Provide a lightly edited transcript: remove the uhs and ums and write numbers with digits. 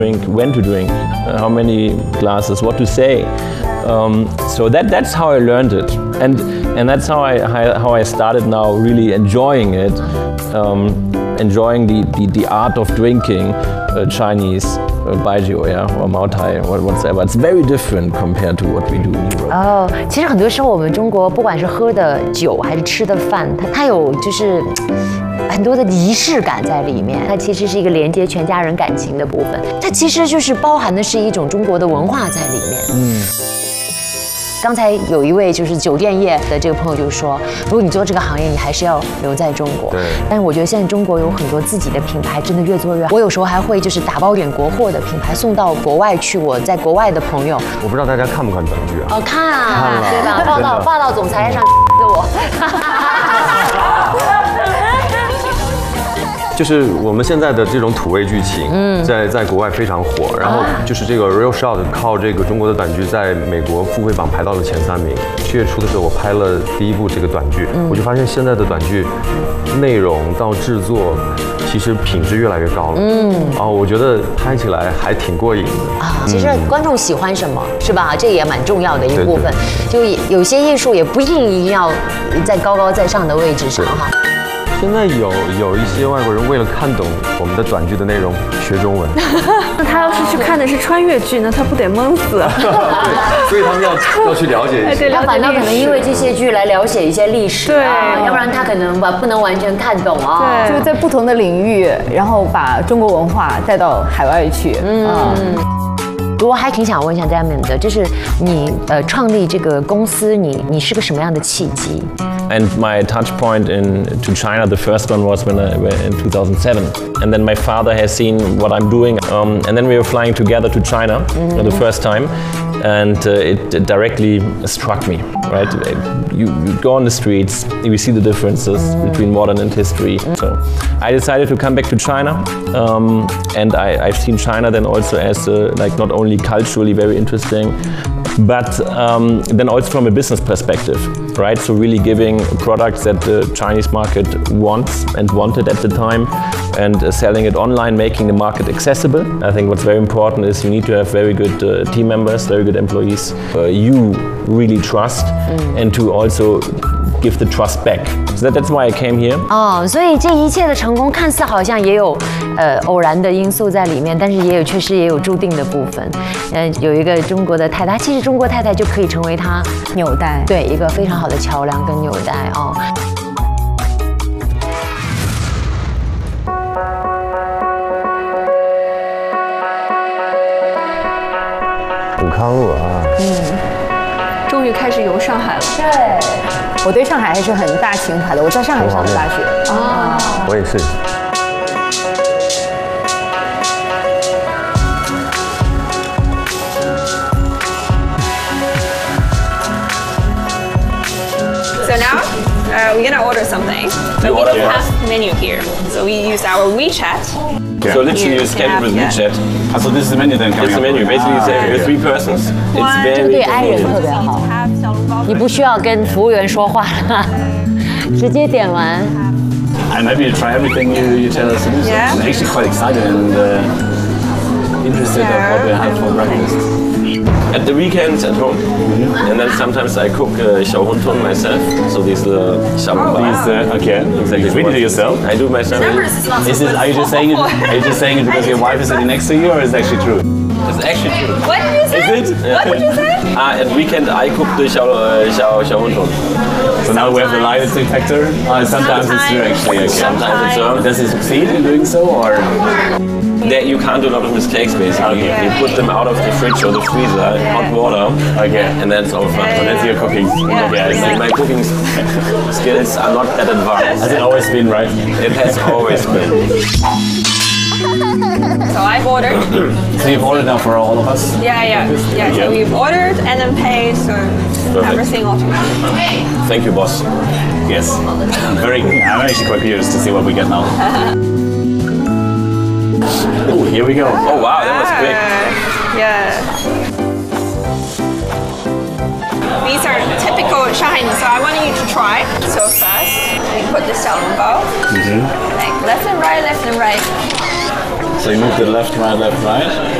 drink, when to drink, how many glasses, what to say. So that's how I learned it, and that's how I started now really enjoying it, enjoying the art of drinking Chinese baijiu, or Maotai, whatever. It's very different compared to what we do in Europe. 哦，其实很多时候我们中国不管是喝的酒还是吃的饭，它有就是很多的仪式感在里面。它其实是一个连接全家人感情的部分，它其实就是包含的是一种中国的文化在里面。刚才有一位就是酒店业的这个朋友就说，如果你做这个行业，你还是要留在中国。对。但是我觉得现在中国有很多自己的品牌，真的越做越好。我有时候还会就是打包点国货的品牌送到国外去，我在国外的朋友。 我不知道大家看不看短剧啊？ 哦，看啊，对吧？霸道总裁上的我。 就是我们现在的这种土味剧情，在国外非常火。然后就是这个 Real Shot 靠这个中国的短剧在美国付费榜排到了前3名。7月初的时候，我拍了第1部这个短剧，我就发现现在的短剧内容到制作，其实品质越来越高了。我觉得拍起来还挺过瘾的啊。其实观众喜欢什么，是吧？这也蛮重要的一部分。就有些艺术也不一定要在高在上的位置上哈。 现在有一些外国人为了看懂我们的短剧的内容学中文， 那他要是去看的是穿越剧，那他不得闷死？ 对，所以他们要去了解一下。 他反倒可能因为这些剧来了解一些历史啊，要不然他可能不能完全看懂啊。 就是在不同的领域，然后把中国文化带到海外去。 我还挺想问一下 Damien 的，就是你创立这个公司，你是个什么样的契机？ And my touch point to China, the first one was when in 2007. And then my father has seen what I'm doing. And then we were flying together to China the first time. And it directly struck me, right? You go on the streets, you see the differences between modern and history. So I decided to come back to China. And I've seen China then also as like not only culturally very interesting, but then also from a business perspective, right? So really giving products that the Chinese market wants and wanted at the time, and selling it online, making the market accessible. I think what's very important is you need to have very good team members, very good employees you really trust, and to also give the trust back. So that's why I came here. 所以这一切的成功看似好像也有偶然的因素在里面，但是确实也有注定的部分。有一个中国的太太，其实中国太太就可以成为他纽带， 对，一个非常好的桥梁跟纽带哦。 武康路啊， 终于开始游上海了。 对，我对上海还是很大情怀的。我在上海上的大学啊， 我也是。 So now we're gonna order something. But we don't have menu here, so we use our WeChat. Yeah. So literally you scan it with WeChat. So this is the menu then? It's the menu. Basically, it's 3 persons. It's very 对爱人特别好，你不需要跟服务员说话，直接点完。 And maybe you try everything you tell us to do. Yeah. I'm actually quite excited and interested in what we have for breakfast. At the weekends at home, and then sometimes I cook xiaohuntong myself. So these xiaohuntong. Okay. Exactly. You really do yourself? I do myself. Are you just saying it? Are you just saying it because your wife is sitting next to you, or is it actually true? It's actually true. What did you say? Is it? What did you say? At weekend I cook the xiaohuntong. So now we have the lie detector. Sometimes it's true actually. Okay. Sometimes it's wrong. Does he succeed in doing so, or? There you can't do a lot of mistakes basically. Okay. You put them out of the fridge or the freezer, hot water, and then it's over. So that's your cooking. Yeah, like my cooking skills are not that advanced. Has it always been right? It has always been. So I've ordered. So you've ordered now for all of us? Yeah. So we've ordered and then paid. So everything all together. Thank you, boss. Yes. I'm actually quite curious to see what we get now. Oh, here we go. Oh wow, that was quick. Yeah. These are typical Shanghai, so I want you to try. So first, we put the xiaolongbao. Like left and right, left and right. So you move to the left, right,